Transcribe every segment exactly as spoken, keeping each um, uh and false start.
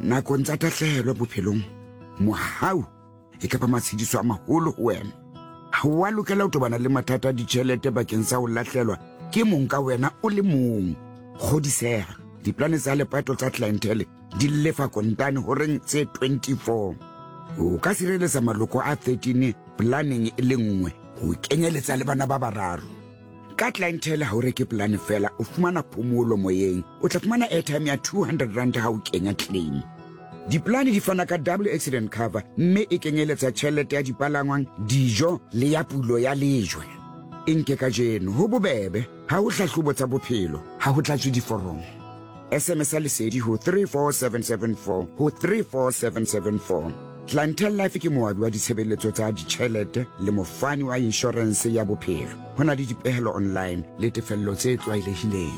nakong tsa tahlehelo bophelong mohau e ka ba matshediso a maholo ho wena. Ha wa lokela ho tobana le mathata a ditjhelete bakeng sa ho lahlelwa ke mong ka wena o le mong. Kgodiseha, diplane tsa lepato tsa clientele di lefa kontane horeng tse twenty-four. O ka sireletsa maloko a thirteen planning e le nngwe ho kenyeletsa le bana ba bararo. Ka clientele ha o reke plane fela o fumana phomolo moyeng, o tla fumana airtime ya two hundred rand ha o kenya claim. Diplane di fana ka double accident cover mme e kenyeletsa tjhelete ya dipalangwang, dijo le ya pulo ya lejwe. Enke ka jeno ho bobebe ha o hlahlobo tsa bophelo ha ho tlatswe diforomo. S M S a lesedi ho three four seven seven four ho three four seven seven four. Clientele Life ke moabi wa ditshebeletso tsa ditjhelete le mofani wa insurance ya bophelo. Ho na le dipehelo online le tefello tse tlwaelehileng.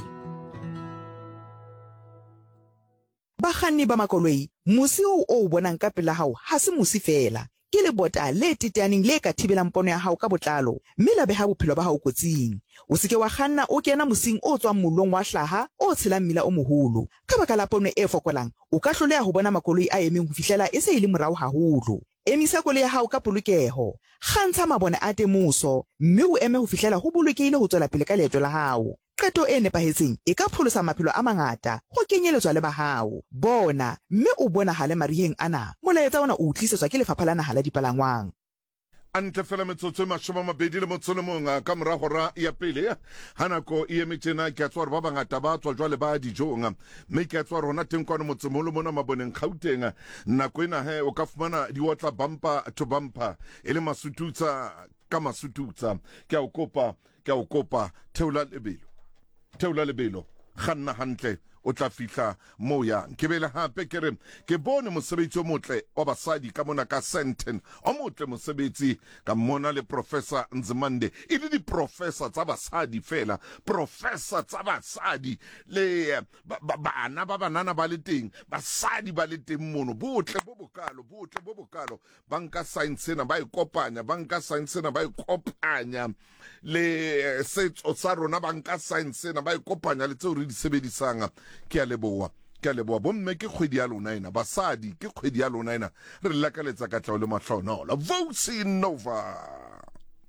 Bakganni ba makoloi, musi o o bonang ka pela hao ha se musi fela. Ke le bota le titeaneng le ka thibelang pono ya hao ka botlalo, mme la beha bophelo ba hao kotsing. O seke wa kganna o kena mosing o tswang molong wa hlaha o tshelang mmila o moholo. Ka baka la pono e fokolang, o ka hloleha ho bona makoloi a emeng ho fihlela e se e le morao haholo. Emisa koloi ya hao ka polokeho. Kgantsha mabone a temoso, mme o eme ho fihlela ho bolokehile ho tswela pele ka leeto la hao. Qeto e nepahetseng e ka pholosa maphelo a mangata ho kenyeletswa le ba hao. Bona mme o bonahale mariheng ana. Molaetsa ona o tlisetswa ke Lefapha la Naha la Dipalangwang. Antle fela metsotso e mashome a mabedi le motso le mong ka mora hora ya pele ha nako e eme tjena ke a tswa ba bangata ba tswa jwale ba dijong mme ke a tswa rona teng kwana motsemolo mona maboneng Gauteng nako ena he o ka fumana diwatla bumper to bumper e le masututsa ka masututsa. Ke a o kopa ke a o kopa theola lebelo theola lebelo kganna hantle o tla fihla mo yang. Ke bele hape ke re ke bone mosebetsi o motle wa basadi ka mona ka Sandton, o motle mosebetsi ka mona le Professor Nzimande. E le di professor tsa basadi fela, professor tsa basadi le bana ba banana ba le teng, basadi ba le teng mono, botle bo bokalo botle bo bokalo banka science na ba ikopanya banka science na ba ikopanya le setso sa rona banka science na ba ikopanya le tseo re di sebedisang. Ke a leboa ke a leboa bomme ke kgwedi ya lona ena, basadi ke kgwedi ya lona ena, re lakaletsa ka tlao le mahlonolo. Vosi Nova.